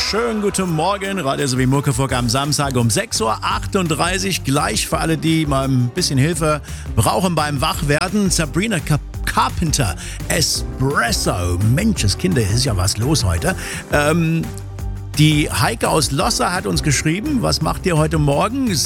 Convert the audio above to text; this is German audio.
Schönen guten Morgen, Radio sowie Muckefuck am Samstag um 6.38 Uhr. Gleich für alle, die mal ein bisschen Hilfe brauchen beim Wachwerden. Sabrina Carpenter, Espresso. Menscheskinder, ist ja was los heute. Die Heike aus Losser hat uns geschrieben, was macht ihr heute Morgen?